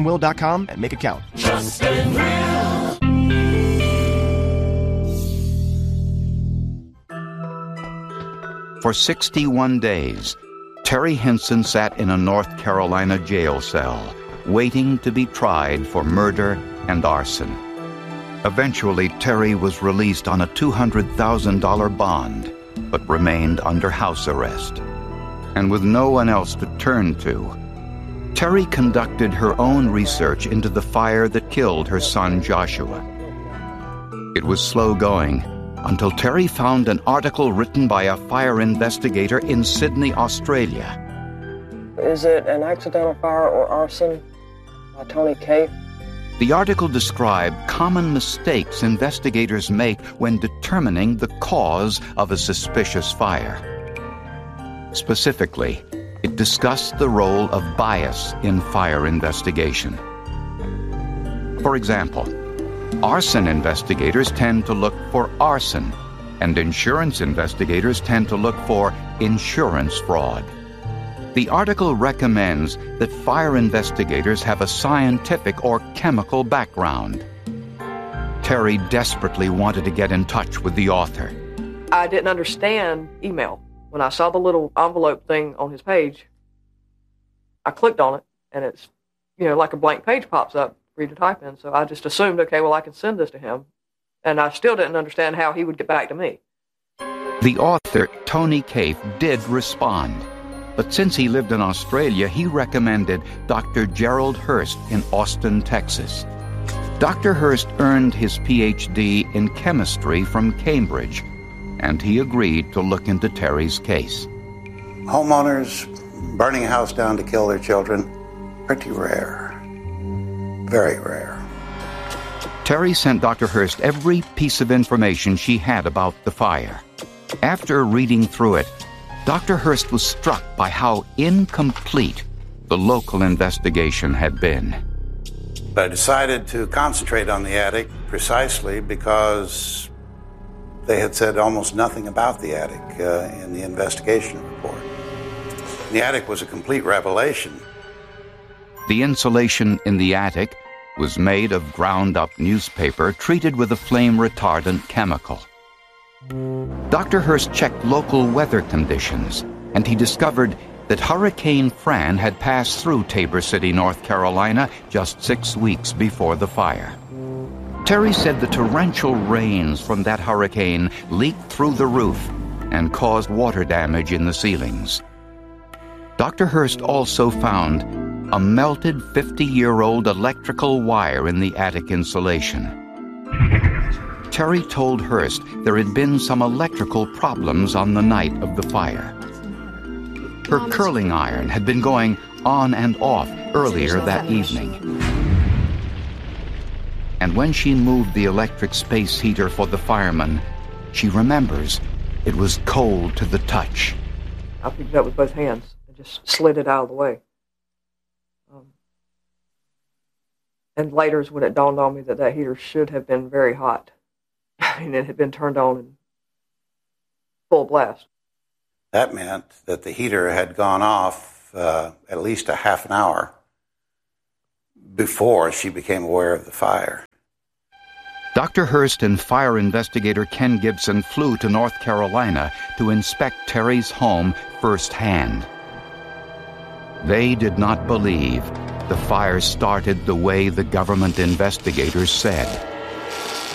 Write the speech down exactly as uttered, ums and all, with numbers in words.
will dot com and make it count. Just been real. For sixty-one days, Terry Hinson sat in a North Carolina jail cell, waiting to be tried for murder and arson. Eventually, Terry was released on a two hundred thousand dollars bond, but remained under house arrest. And with no one else to turn to, Terry conducted her own research into the fire that killed her son Joshua. It was slow going until Terry found an article written by a fire investigator in Sydney, Australia. Is it an accidental fire or arson? By Tony Kaye. The article described common mistakes investigators make when determining the cause of a suspicious fire. Specifically, it discussed the role of bias in fire investigation. For example, arson investigators tend to look for arson, and insurance investigators tend to look for insurance fraud. The article recommends that fire investigators have a scientific or chemical background. Terry desperately wanted to get in touch with the author. I didn't understand email. When I saw the little envelope thing on his page, I clicked on it, and it's, you know, like a blank page pops up for you to type in. So I just assumed, okay, well, I can send this to him. And I still didn't understand how he would get back to me. The author, Tony Kaye, did respond. But since he lived in Australia, he recommended Doctor Gerald Hurst in Austin, Texas. Doctor Hurst earned his P H D in chemistry from Cambridge, and he agreed to look into Terry's case. Homeowners burning a house down to kill their children, pretty rare. Very rare. Terry sent Doctor Hurst every piece of information she had about the fire. After reading through it, Doctor Hurst was struck by how incomplete the local investigation had been. I decided to concentrate on the attic precisely because they had said almost nothing about the attic uh, in the investigation report. The attic was a complete revelation. The insulation in the attic was made of ground-up newspaper treated with a flame-retardant chemical. Doctor Hurst checked local weather conditions, and he discovered that Hurricane Fran had passed through Tabor City, North Carolina, just six weeks before the fire. Terry said the torrential rains from that hurricane leaked through the roof and caused water damage in the ceilings. Doctor Hurst also found a melted fifty-year-old electrical wire in the attic insulation. Terry told Hurst there had been some electrical problems on the night of the fire. Her curling iron had been going on and off earlier that evening. And when she moved the electric space heater for the firemen, she remembers it was cold to the touch. I picked it up with both hands and just slid it out of the way. Um, and later is when it dawned on me that that heater should have been very hot. I mean, it had been turned on in full blast. That meant that the heater had gone off uh, at least a half an hour before she became aware of the fire. Doctor Hurst and fire investigator Ken Gibson flew to North Carolina to inspect Terry's home firsthand. They did not believe the fire started the way the government investigators said.